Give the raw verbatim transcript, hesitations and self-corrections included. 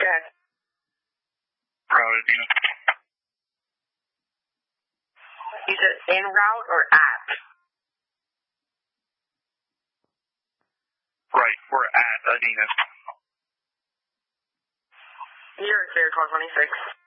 ahead. Route, Adina. You said en route or at? Right, we're at Adina. You're clear, twelve twenty-six.